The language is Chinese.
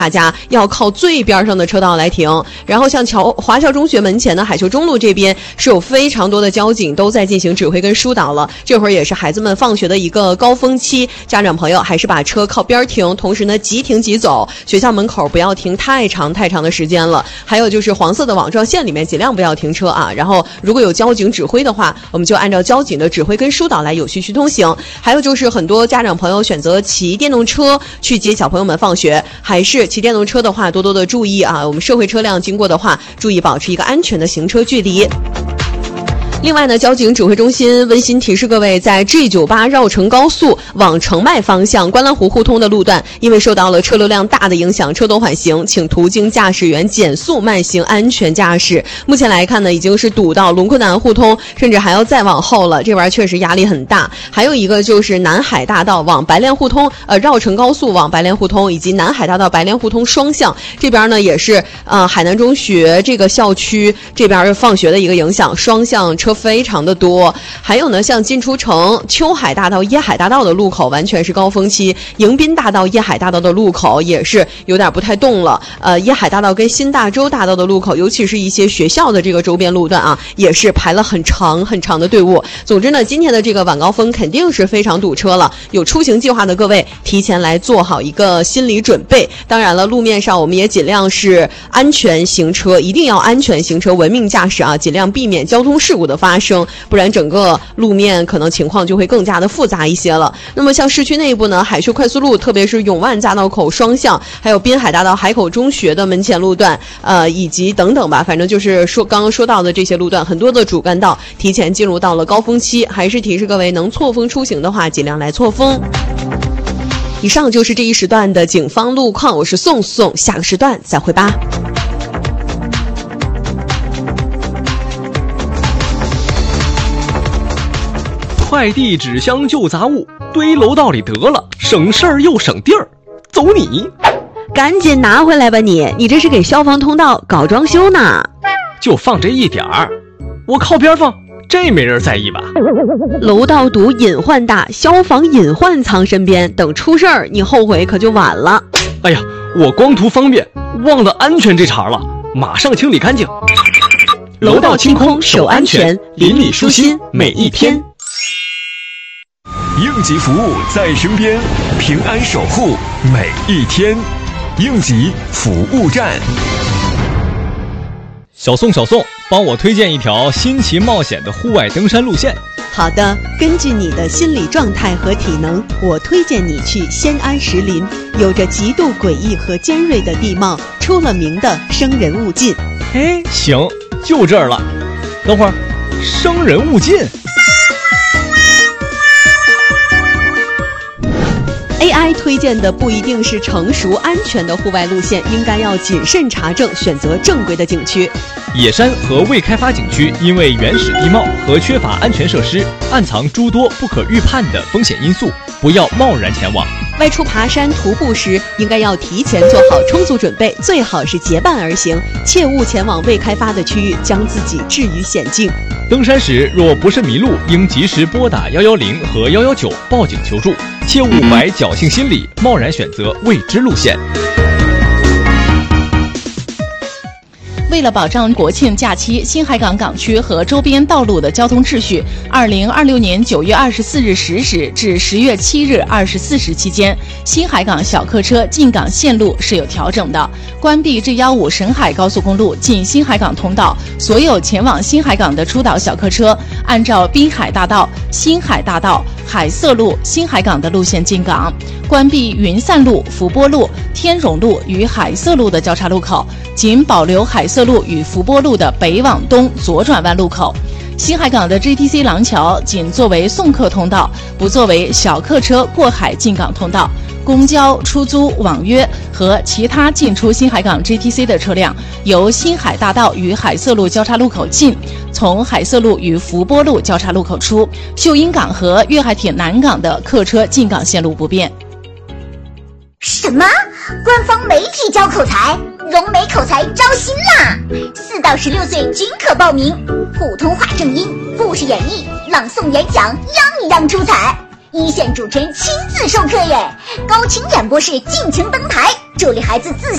大家要靠最边上的车道来停。然后像华侨中学门前的海秀中路这边是有非常多的交警都在进行指挥跟疏导了，这会儿也是孩子们放学的一个高峰期，家长朋友还是把车靠边停，同时呢即停即走，学校门口不要停太长的时间了。还有就是黄色的网状线里面尽量不要停车啊，然后如果有交警指挥的话，我们就按照交警的指挥跟疏导来有序通行。还有就是很多家长朋友选择骑电动车去接小朋友们放学，还是骑电动车的话多多的注意啊，我们社会车辆经过的话注意保持一个安全的行车距离。另外呢，交警指挥中心温馨提示各位，在 G98 绕城高速往澄迈方向观澜湖互通的路段，因为受到了车流量大的影响，车多缓行，请途经驾驶员减速慢行，安全驾驶。目前来看呢，已经是堵到龙昆南互通，甚至还要再往后了，这玩意儿确实压力很大。还有一个就是南海大道往白莲互通，绕城高速往白莲互通，以及南海大道白莲互通双向，这边呢也是海南中学这个校区这边放学的一个影响，双向车非常的多。还有呢，像进出城秋海大道、椰海大道的路口完全是高峰期，迎宾大道、椰海大道的路口也是有点不太动了。椰海大道跟新大洲大道的路口，尤其是一些学校的这个周边路段啊，也是排了很长的队伍。总之呢，今天的这个晚高峰肯定是非常堵车了，有出行计划的各位提前来做好一个心理准备。当然了，路面上我们也尽量是安全行车，一定要安全行车，文明驾驶啊，尽量避免交通事故的发生，不然整个路面可能情况就会更加的复杂一些了。那么像市区内部呢，海秀快速路特别是永万匝道口双向，还有滨海大道海口中学的门前路段以及等等吧，反正就是刚刚说到的这些路段，很多的主干道提前进入到了高峰期，还是提示各位能错峰出行的话尽量来错峰。以上就是这一时段的警方路况，我是宋，下个时段再会吧。 快递纸箱旧杂物堆楼道里得了，省事儿又省地儿，走你！ 赶紧拿回来吧你这是给消防通道搞装修呢？ 就放这一点儿，我靠边放，这没人在意吧？ 楼道堵隐患大，消防隐患藏身边，等出事儿你后悔可就晚了。 哎呀，我光图方便忘了安全这茬了，马上清理干净。 楼道清空守安全，邻里舒心每一天。 应急服务在身边，平安守护每一天。应急服务站。 小宋，帮我推荐一条新奇冒险的户外登山路线。 好的，根据你的心理状态和体能，我推荐你去仙安石林，有着极度诡异和尖锐的地貌，出了名的生人勿近。 哎，行，就这儿了。等会儿，生人勿近。 AI 推荐的不一定是成熟安全的户外路线，应该要谨慎查证，选择正规的景区。 野山和未开发景区因为原始地貌和缺乏安全设施，暗藏诸多不可预判的风险因素，不要贸然前往。 外出爬山徒步时，应该要提前做好充足准备，最好是结伴而行，切勿前往未开发的区域，将自己置于险境。 登山时若不慎迷路，应及时拨打110和119报警求助，切勿怀侥幸心理，贸然选择未知路线。 为了保障国庆假期新海港港区和周边道路的交通秩序，2026年9月24日10时至10月7日24时期间，新海港小客车进港线路是有调整的。关闭G15沈海高速公路进新海港通道，所有前往新海港的出岛小客车按照滨海大道、新海大道、海色路、新海港的路线进港。关闭云散路、福波路、天荣路与海色路的交叉路口，仅保留海色路与福波路的北往东左转弯路口。新海港的 GTC 廊桥仅作为送客通道，不作为小客车过海进港通道。公交、出租、网约和其他进出新海港 GTC 的车辆，由新海大道与海色路交叉路口进，从海色路与福波路交叉路口出。秀英港和粤海铁南港的客车进港线路不变。 什么？官方媒体教口才，融美口才招新啦！4到16岁均可报名，普通话正音、故事演绎、朗诵演讲，样样出彩。一线主持人亲自授课耶，高清演播室尽情登台，助力孩子自信